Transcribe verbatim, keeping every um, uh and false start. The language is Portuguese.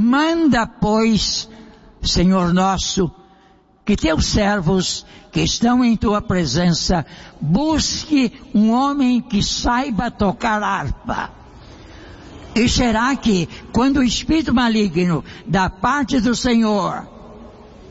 Manda, pois, Senhor nosso, que teus servos que estão em tua presença busque um homem que saiba tocar harpa. E será que, quando o espírito maligno da parte do Senhor